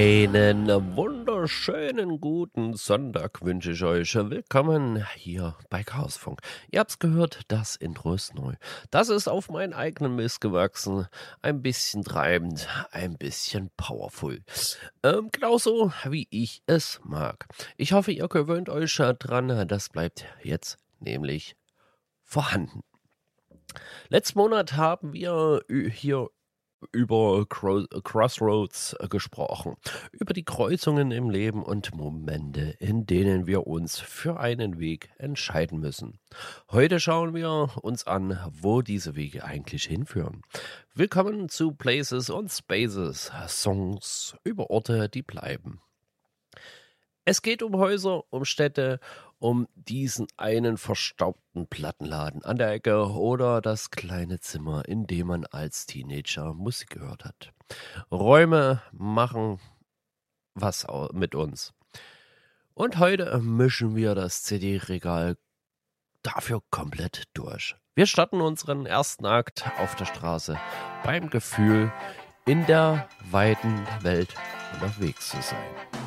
Einen wunderschönen guten Sonntag wünsche ich euch. Willkommen hier bei Chaosfunk. Ihr habt's gehört, das Intro ist neu. Das ist auf meinen eigenen Mist gewachsen. Ein bisschen treibend, ein bisschen powerful. Genauso wie ich es mag. Ich hoffe, ihr gewöhnt euch dran. Das bleibt jetzt nämlich vorhanden. Letzten Monat haben wir hier über Crossroads gesprochen, über die Kreuzungen im Leben und Momente, in denen wir uns für einen Weg entscheiden müssen. Heute schauen wir uns an, wo diese Wege eigentlich hinführen. Willkommen zu Places und Spaces, Songs über Orte, die bleiben. Es geht um Häuser, um Städte, um diesen einen verstaubten Plattenladen an der Ecke oder das kleine Zimmer, in dem man als Teenager Musik gehört hat. Räume machen was mit uns. Und heute mischen wir das CD-Regal dafür komplett durch. Wir starten unseren ersten Akt auf der Straße beim Gefühl, in der weiten Welt unterwegs zu sein.